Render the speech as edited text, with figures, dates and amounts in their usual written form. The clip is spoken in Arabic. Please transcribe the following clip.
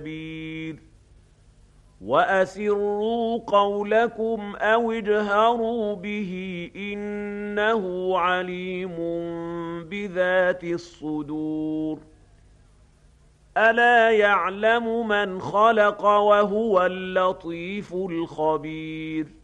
خبير وأسروا قولكم أو اجهروا به إنه عليم بذات الصدور ألا يعلم من خلق وهو اللطيف الخبير